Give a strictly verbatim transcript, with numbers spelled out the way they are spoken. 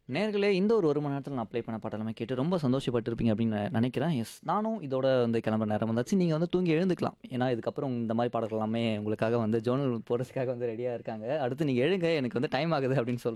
நேயர்களே இந்த ஒரு 1 மணி நேரத்தில நான் ப்ளே பண்ண பாட்டெல்லாமே கேட்டு ரொம்ப சந்தோஷப்பட்டுருப்பீங்க அப்படின்னு நான் நினைக்கிறேன். எஸ் நானும் இதோட வந்து கிளம்புற நேரம் வந்தாச்சு. நீங்க வந்து தூங்கி எழுந்துக்கலாம். ஏன்னா இதுக்கப்புறம் இந்த மாரி பாடல்கள் எல்லாமே உங்களுக்காக வந்து ஜோனல் போடுறதுக்காக வந்து ரெடியா இருக்காங்க. அடுத்து நீங்க எழுங்க எனக்கு வந்து டைம் ஆகுது அப்படின்னு சொல்றாங்க.